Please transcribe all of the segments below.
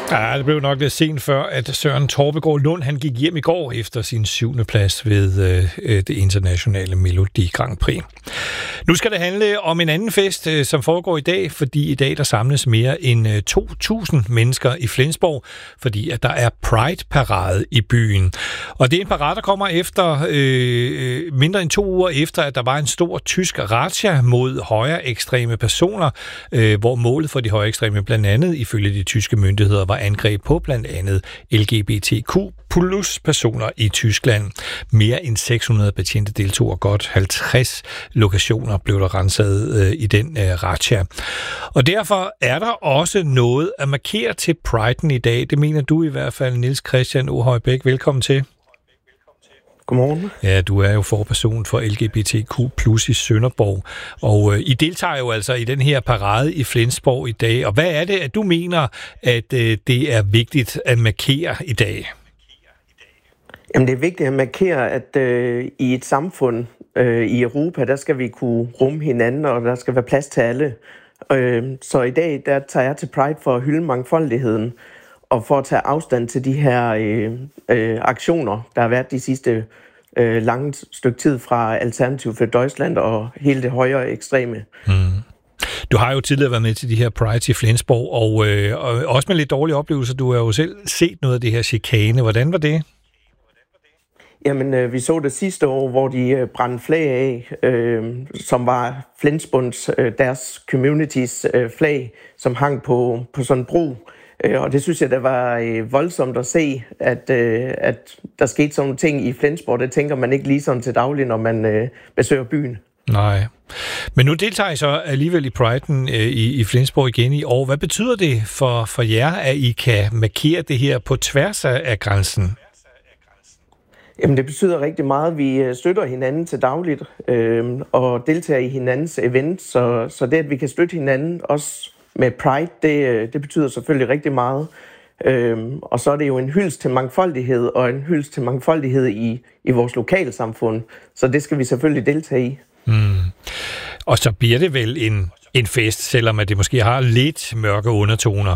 Ja, det blev nok lidt sent før, at Søren Torpegaard Lund han gik hjem i går efter sin 7. plads ved det internationale Melodi Grand Prix. Nu skal det handle om en anden fest, som foregår i dag, fordi i dag der samles mere end 2.000 mennesker i Flensborg, fordi at der er Pride-parade i byen. Og det er en parade, der kommer efter mindre end 2 uger efter, at der var en stor tysk razzia mod højre ekstreme personer, hvor målet for de højre ekstreme blandt andet, ifølge de tyske myndigheder, var angreb på blandt andet LGBTQ plus personer i Tyskland. Mere end 600 betjente deltog, og godt 50 lokationer blev der renset i den razzia. Og derfor er der også noget at markere til Pride'en i dag. Det mener du i hvert fald, Niels Christian Ohøj Bæk. Velkommen til. Godmorgen. Ja, du er jo forperson for LGBTQ plus i Sønderborg, og I deltager jo altså i den her parade i Flensborg i dag. Og hvad er det, at du mener, at det er vigtigt at markere i dag? Jamen, det er vigtigt at markere, at i et samfund i Europa, der skal vi kunne rumme hinanden, og der skal være plads til alle. Så i dag, der tager jeg til Pride for at hylde mangfoldigheden, og for at tage afstand til de her aktioner, der har været de sidste lange stykke tid fra Alternativ for Deutschland og hele det højre ekstreme. Du har jo tidligere været med til de her Pride i Flensborg, og også med lidt dårlige oplevelser. Du har jo selv set noget af det her chikane. Hvordan var det? Jamen, vi så det sidste år, hvor de brændte flag af, som var Flensborgs, deres communities flag, som hang på sådan en bro. Og det synes jeg, det var voldsomt at se, at der skete sådan nogle ting i Flensborg. Det tænker man ikke lige sådan til daglig, når man besøger byen. Nej. Men nu deltager I så alligevel i Pride'en i Flensborg igen i år. Hvad betyder det for jer, at I kan markere det her på tværs af grænsen? Jamen, det betyder rigtig meget. Vi støtter hinanden til dagligt og deltager i hinandens events. Så det, at vi kan støtte hinanden også med Pride, det betyder selvfølgelig rigtig meget. Og så er det jo en hyldest til mangfoldighed, og en hyldest til mangfoldighed i vores lokalsamfund. Så det skal vi selvfølgelig deltage i. Og så bliver det vel en fest, selvom at det måske har lidt mørke undertoner.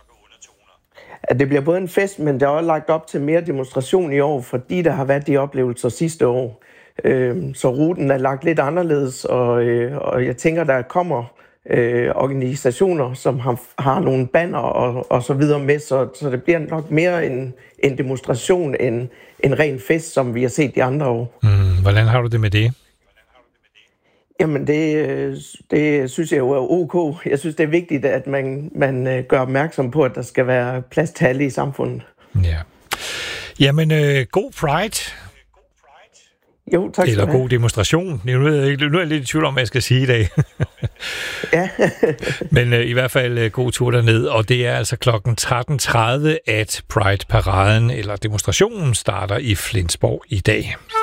At det bliver både en fest, men der er også lagt op til mere demonstration i år, fordi der har været de oplevelser sidste år. Så ruten er lagt lidt anderledes, og jeg tænker, der kommer organisationer, som har nogle banner og så videre med, så det bliver nok mere en demonstration end en ren fest, som vi har set de andre år. Hvordan har du det med det? Jamen, det synes jeg jo er ok. Jeg synes, det er vigtigt, at man gør opmærksom på, at der skal være plads til alle i samfundet. Ja. Jamen, god Pride. Jo, tak skal du have. Eller god demonstration. Nu er jeg lidt i tvivl om, hvad jeg skal sige i dag. Ja. Men i hvert fald god tur derned. Og det er altså klokken 13.30, at Pride-paraden eller demonstrationen starter i Flensborg i dag.